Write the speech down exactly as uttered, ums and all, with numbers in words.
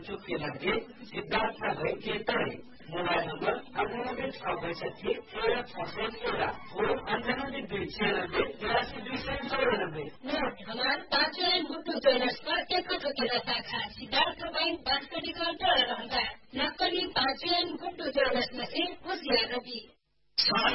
चुक्के सिद्धार्थ भैके तळे mobile number अन्ठानब्बे छ बैसठी तेह्र छ सय सोह्र फोन अन्ठानब्बे दुई छियानब्बे तिरासी दुई सय चौरानब्बे। नोट हमार पाँचवें गुड्डू ज्वेलर्स पर एकत्र केरा शाखा सिद्धार्थ बैंक बास्केटिकल टोला रहता नक्कली पाँचवें गुड्डू ज्वेलर्स में से होशियार रही।